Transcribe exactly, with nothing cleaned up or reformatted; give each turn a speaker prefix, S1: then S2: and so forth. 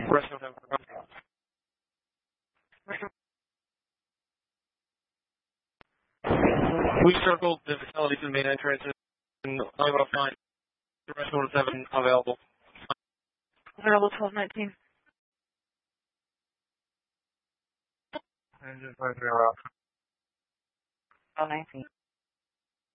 S1: Rest of them. We circled the facilities and main entrance and I'm going to find the rest of the seven available.
S2: Available twelve nineteen.
S1: Engine five zero.
S2: twelve nineteen.